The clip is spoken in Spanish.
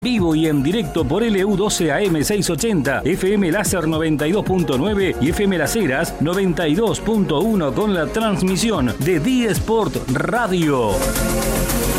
Vivo y en directo por LU12 AM 680, FM Láser 92.9 y FM Las Heras 92.1 con la transmisión de D-Sport Radio.